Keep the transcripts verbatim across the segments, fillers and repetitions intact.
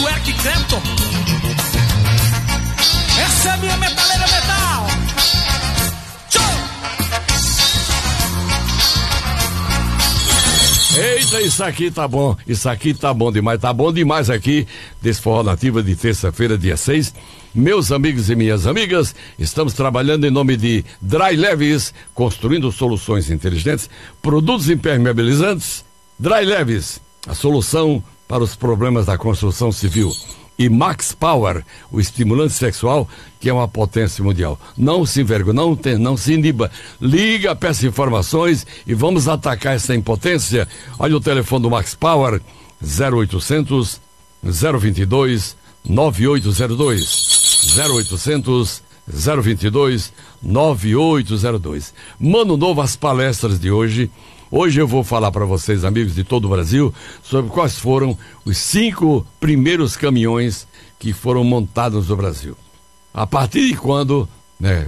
do Eric Clapton. Essa é a minha metaleira metal. Eita, isso aqui tá bom, isso aqui tá bom demais, tá bom demais aqui, desse Forró Nativa de terça-feira, dia seis. Meus amigos e minhas amigas, estamos trabalhando em nome de Dry Leves, construindo soluções inteligentes, produtos impermeabilizantes. Dry Leves, a solução para os problemas da construção civil. E Max Power, o estimulante sexual, que é uma potência mundial. Não se envergonhe, não, tem, não se iniba. Liga, peça informações e vamos atacar essa impotência. Olha o telefone do Max Power, zero oitocentos, zero vinte e dois, nove oito zero dois. zero oitocentos, zero vinte e dois, nove oito zero dois. Mano Novo, as palestras de hoje. Hoje eu vou falar para vocês, amigos de todo o Brasil, sobre quais foram os cinco primeiros caminhões que foram montados no Brasil. A partir de quando, né,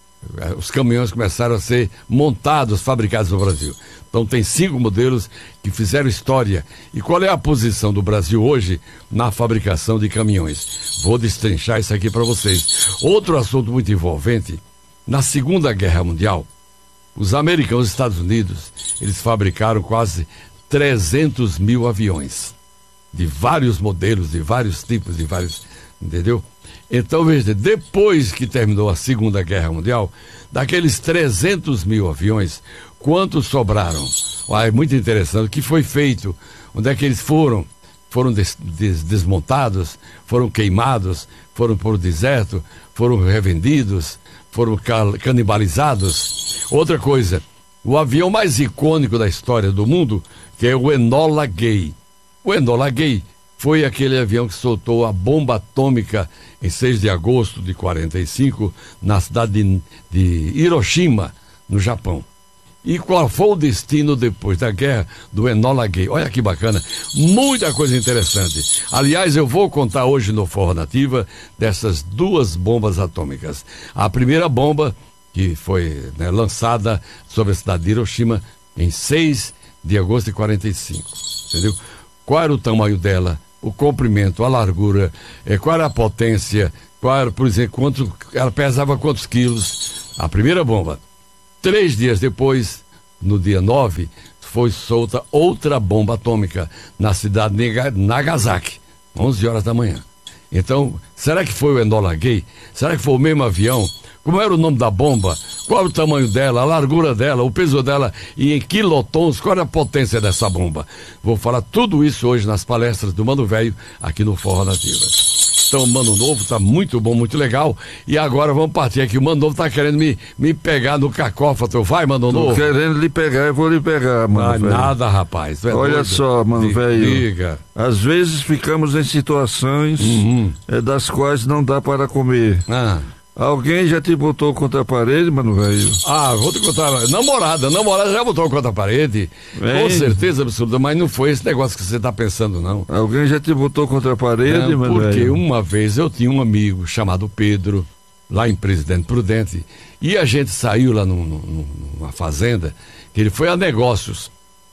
os caminhões começaram a ser montados, fabricados no Brasil. Então tem cinco modelos que fizeram história. E qual é a posição do Brasil hoje na fabricação de caminhões? Vou destrinchar isso aqui para vocês. Outro assunto muito envolvente, na Segunda Guerra Mundial, os americanos, os Estados Unidos, eles fabricaram quase trezentos mil aviões, de vários modelos, de vários tipos, de vários, entendeu? Então, veja, depois que terminou a Segunda Guerra Mundial, daqueles trezentos mil aviões, quantos sobraram? Ah, é muito interessante o que foi feito, onde é que eles foram? Foram des, des, desmontados, foram queimados, foram para o deserto, foram revendidos, foram canibalizados. Outra coisa, o avião mais icônico da história do mundo, que é o Enola Gay. O Enola Gay foi aquele avião que soltou a bomba atômica em seis de agosto de quarenta e cinco na cidade de, de Hiroshima, no Japão. E qual foi o destino depois da guerra do Enola Gay? Olha que bacana, muita coisa interessante. Aliás, eu vou contar hoje no Forró Nativa dessas duas bombas atômicas. A primeira bomba, que foi, né, lançada sobre a cidade de Hiroshima em seis de agosto de quarenta e cinco. Entendeu? Qual era o tamanho dela, o comprimento, a largura, eh, qual era a potência, qual era, por exemplo, quanto, ela pesava quantos quilos? A primeira bomba. Três dias depois, no dia nove, foi solta outra bomba atômica na cidade de Nagasaki, onze horas da manhã. Então, será que foi o Enola Gay? Será que foi o mesmo avião? Como era o nome da bomba? Qual era o tamanho dela, a largura dela, o peso dela e em quilotons? Qual era a potência dessa bomba? Vou falar tudo isso hoje nas palestras do Mano Velho aqui no Forró Nativa. Então, o Mano Novo tá muito bom, muito legal. E agora vamos partir aqui. O Mano Novo tá querendo me, me pegar no cacófato. Vai, Mano Novo? Tô querendo lhe pegar, eu vou lhe pegar, Mano Velho. Não, nada, rapaz. É Olha doido. só, Mano Velho. Diga. Às vezes ficamos em situações Uhum. é, das quais não dá para comer. Ah. Alguém já te botou contra a parede, Mano Velho? Ah, vou te contar. Namorada, namorada já botou contra a parede. Vem. Com certeza absoluta, mas não foi esse negócio que você tá pensando, não. Alguém já te botou contra a parede, Não, Mano porque Velho? uma vez eu tinha um amigo chamado Pedro, lá em Presidente Prudente, e a gente saiu lá num, num, numa fazenda, que ele foi a negócios.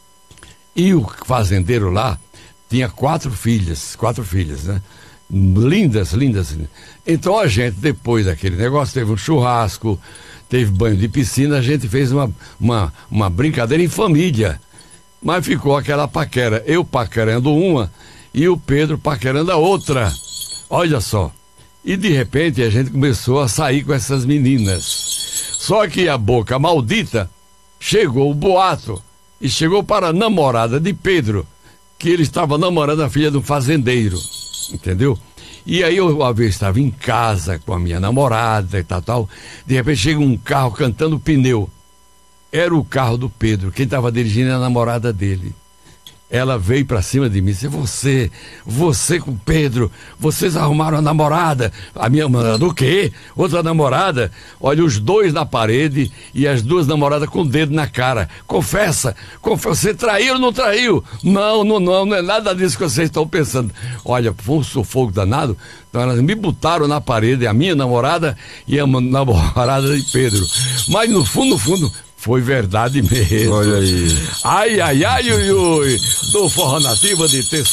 E o fazendeiro lá tinha quatro filhas, quatro filhas, né? Lindas, lindas. Então a gente, depois daquele negócio, teve um churrasco, teve banho de piscina, a gente fez uma, uma, uma brincadeira em família. Mas ficou aquela paquera, eu paquerando uma e o Pedro paquerando a outra. Olha só. E de repente a gente começou a sair com essas meninas. Só que a boca maldita chegou o boato e chegou para a namorada de Pedro, que ele estava namorando a filha do fazendeiro. Entendeu? E aí eu uma vez estava em casa com a minha namorada e tal, tal. De repente chega um carro cantando pneu. Era o carro do Pedro, quem estava dirigindo é a namorada dele. Ela veio pra cima de mim e disse: você, você com o Pedro, vocês arrumaram a namorada. A minha namorada, o quê? Outra namorada? Olha, os dois na parede e as duas namoradas com o dedo na cara. Confessa, confessa, você traiu ou não traiu? Não, não, não, não é nada disso que vocês estão pensando. Olha, foi um sufoco danado. Então elas me botaram na parede, a minha namorada e a namorada de Pedro. Mas no fundo, no fundo, foi verdade mesmo. Olha aí. Ai, ai, ai, ui, ui. Do Forró Nativa de terça.